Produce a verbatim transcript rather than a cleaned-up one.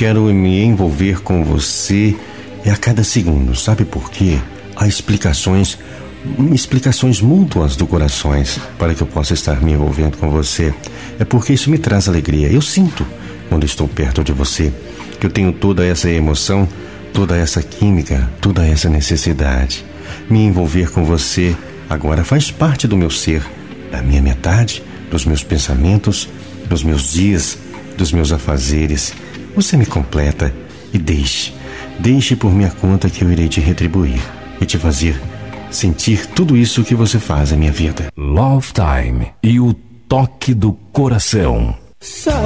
quero me envolver com você é a cada segundo. Sabe por quê? Há explicações, explicações mútuas do corações para que eu possa estar me envolvendo com você. É porque isso me traz alegria. Eu sinto, quando estou perto de você, que eu tenho toda essa emoção, toda essa química, toda essa necessidade. Me envolver com você agora faz parte do meu ser, da minha metade, dos meus pensamentos, dos meus dias, dos meus afazeres. Você me completa e deixe, deixe por minha conta que eu irei te retribuir e te fazer sentir tudo isso que você faz em minha vida. Love Time e o toque do coração.